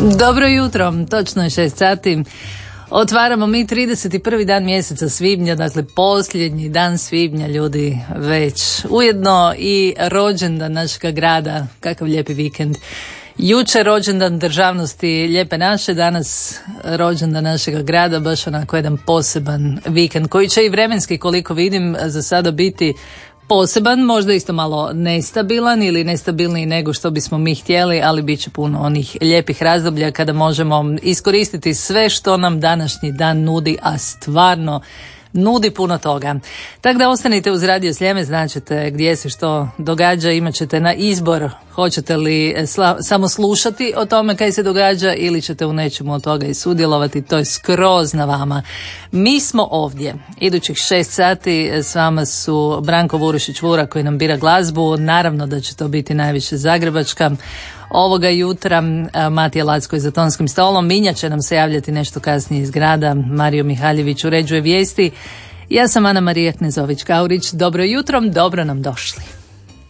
Dobro jutro, točno je 6 sati. Otvaramo mi 31. dan mjeseca svibnja, dakle posljednji dan svibnja, ljudi, već ujedno i rođendan našega grada. Kakav lijepi vikend. Jučer rođendan državnosti Lijepe naše, danas rođendan našega grada, baš onako jedan poseban vikend koji će i vremenski, koliko vidim, za sada biti poseban, možda isto malo nestabilan ili nestabilniji nego što bismo mi htjeli, ali bit će puno onih lijepih razdoblja kada možemo iskoristiti sve što nam današnji dan nudi, a stvarno nudi puno toga. Tako da ostanite uz Radio Sljeme, značite gdje se što događa, imat ćete na izbor hoćete li samo slušati o tome kaj se događa ili ćete u nečemu od toga i sudjelovati, to je skroz na vama. Mi smo ovdje, idućih 6 sati s vama su Branko Vurušić-Vura koji nam bira glazbu, naravno da će to biti najviše zagrebačka. Ovoga jutra Matija Lacko je za tonskim stolom, Minja će nam se javljati nešto kasnije iz grada, Mario Mihaljević uređuje vijesti. Ja sam Ana Marija Knezović-Kaurić, dobro jutro, dobro nam došli.